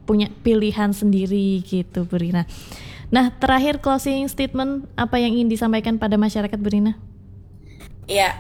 punya pilihan sendiri gitu Bu Rina. Nah, terakhir closing statement apa yang ingin disampaikan pada masyarakat Bu Rina? Ya,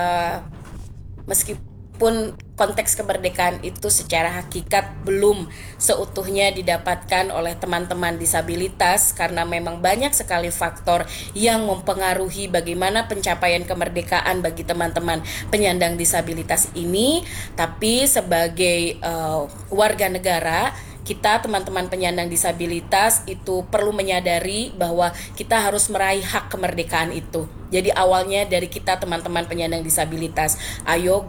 meskipun konteks kemerdekaan itu secara hakikat belum seutuhnya didapatkan oleh teman-teman disabilitas karena memang banyak sekali faktor yang mempengaruhi bagaimana pencapaian kemerdekaan bagi teman-teman penyandang disabilitas ini, tapi sebagai warga negara, kita teman-teman penyandang disabilitas itu perlu menyadari bahwa kita harus meraih hak kemerdekaan itu. Jadi awalnya dari kita teman-teman penyandang disabilitas. Ayo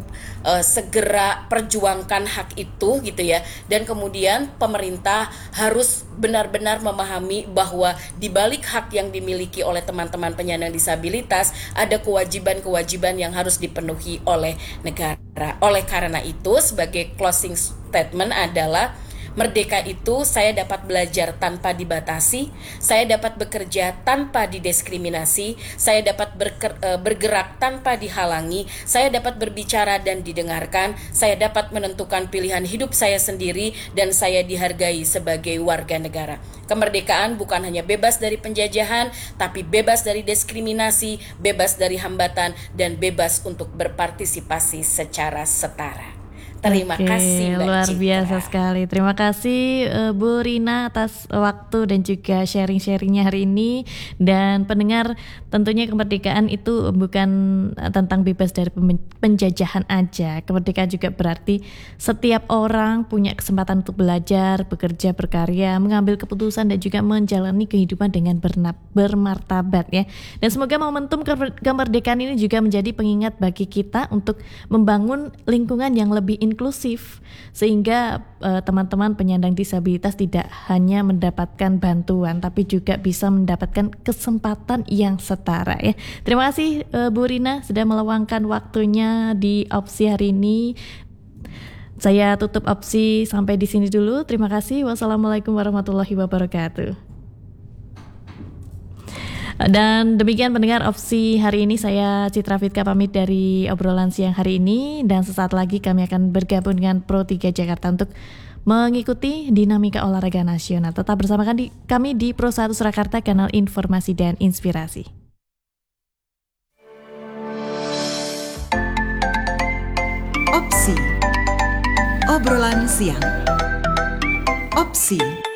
segera perjuangkan hak itu gitu ya. Dan kemudian pemerintah harus benar-benar memahami bahwa di balik hak yang dimiliki oleh teman-teman penyandang disabilitas ada kewajiban-kewajiban yang harus dipenuhi oleh negara. Oleh karena itu sebagai closing statement adalah merdeka itu saya dapat belajar tanpa dibatasi, saya dapat bekerja tanpa didiskriminasi, saya dapat bergerak tanpa dihalangi, saya dapat berbicara dan didengarkan, saya dapat menentukan pilihan hidup saya sendiri, dan saya dihargai sebagai warga negara. Kemerdekaan bukan hanya bebas dari penjajahan, tapi bebas dari diskriminasi, bebas dari hambatan, dan bebas untuk berpartisipasi secara setara. Terima kasih Mbak luar biasa Citra. sekali. Terima kasih Bu Rina atas waktu dan juga sharing-sharingnya hari ini. Dan pendengar, tentunya kemerdekaan itu bukan tentang bebas dari penjajahan aja. Kemerdekaan juga berarti setiap orang punya kesempatan untuk belajar, bekerja, berkarya, mengambil keputusan dan juga menjalani kehidupan dengan bermartabat ya. Dan semoga momentum kemerdekaan ini juga menjadi pengingat bagi kita untuk membangun lingkungan yang lebih inklusif sehingga teman-teman penyandang disabilitas tidak hanya mendapatkan bantuan tapi juga bisa mendapatkan kesempatan yang setara ya. Terima kasih Bu Rina sudah meluangkan waktunya di Opsi hari ini. Saya tutup Opsi sampai di sini dulu. Terima kasih. Wassalamualaikum warahmatullahi wabarakatuh. Dan demikian pendengar Opsi hari ini, saya Citra Fitka pamit dari obrolan siang hari ini, dan sesaat lagi kami akan bergabung dengan Pro 3 Jakarta untuk mengikuti dinamika olahraga nasional. Tetap bersama kami di Pro 1 Surakarta, kanal informasi dan inspirasi. Opsi, obrolan siang. Opsi.